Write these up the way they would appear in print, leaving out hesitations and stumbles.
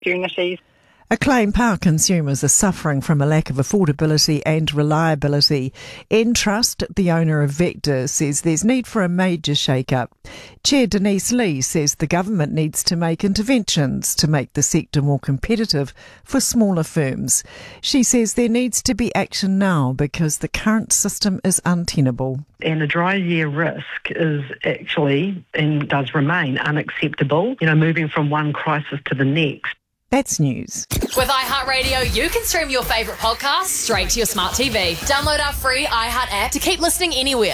opportunities. Acclaim Power consumers are suffering from a lack of affordability and reliability. Entrust, the owner of Vector, says there's need for a major shake-up. Chair Denise Lee says the government needs to make interventions to make the sector more competitive for smaller firms. She says there needs to be action now because the current system is untenable. And a dry year risk is actually, and does remain, unacceptable, moving from one crisis to the next. That's news. With iHeartRadio, you can stream your favourite podcasts straight to your smart TV. Download our free iHeart app to keep listening anywhere.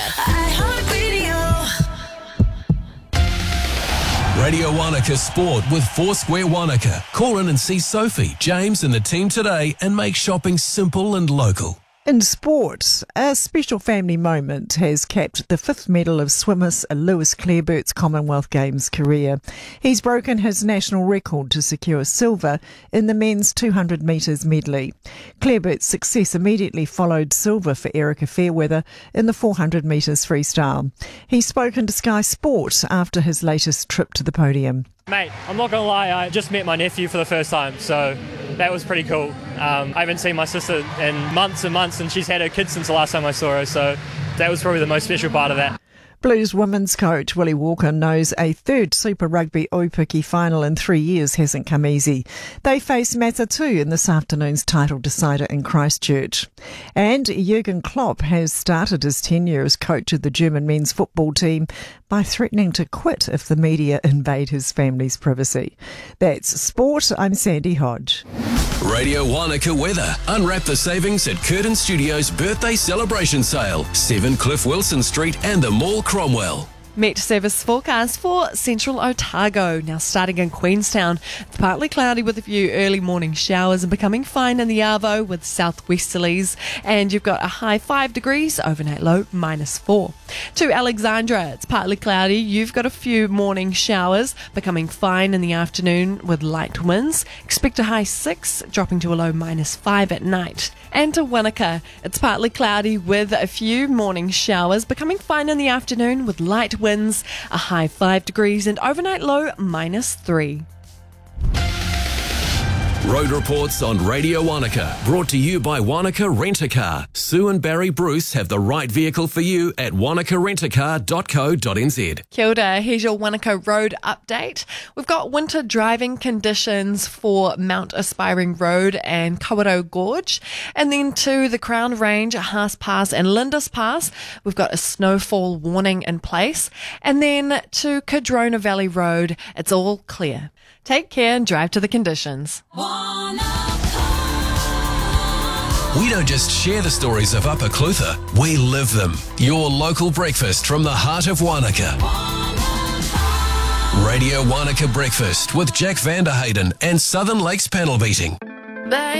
Radio Wanaka Sport with Foursquare Wanaka. Call in and see Sophie, James and the team today and make shopping simple and local. In sport, a special family moment has capped the 5th medal of swimmer Lewis Clareburt's Commonwealth Games career. He's broken his national record to secure silver in the men's 200 metres medley. Clareburt's success immediately followed silver for Erica Fairweather in the 400 metres freestyle. He's spoken to Sky Sport after his latest trip to the podium. Mate, I'm not going to lie, I just met my nephew for the first time, so that was pretty cool. I haven't seen my sister in months and months, and she's had her kids since the last time I saw her, so that was probably the most special part of that. Blues women's coach Willie Walker knows a third Super Rugby Oipiki final in 3 years hasn't come easy. They face Matatu in this afternoon's title decider in Christchurch. And Jurgen Klopp has started his tenure as coach of the German men's football team by threatening to quit if the media invade his family's privacy. That's sport. I'm Sandy Hodge. Radio Wanaka weather. Unwrap the savings at Curtin Studios' birthday celebration sale. 7 Cliff Wilson Street and the Mall Cromwell. Met service forecast for Central Otago. Now starting in Queenstown, it's partly cloudy with a few early morning showers and becoming fine in the Arvo with southwesterlies. And you've got a high 5 degrees, overnight low -4. To Alexandra, it's partly cloudy. You've got a few morning showers, becoming fine in the afternoon with light winds. Expect a high 6, dropping to a low -5 at night. And to Wanaka, it's partly cloudy with a few morning showers, becoming fine in the afternoon with light winds, a high 5 degrees and overnight low -3. Road reports on Radio Wanaka, brought to you by Wanaka Rent-A-Car. Sue and Barry Bruce have the right vehicle for you at wanakarentacar.co.nz. Kia ora, here's your Wanaka Road update. We've got winter driving conditions for Mount Aspiring Road and Kawerau Gorge. And then to the Crown Range, Haas Pass and Lindis Pass, we've got a snowfall warning in place. And then to Cadrona Valley Road, it's all clear. Take care and drive to the conditions. We don't just share the stories of Upper Clutha, we live them. Your local breakfast from the heart of Wanaka. Radio Wanaka Breakfast with Jack Vanderhayden and Southern Lakes Panel Beating.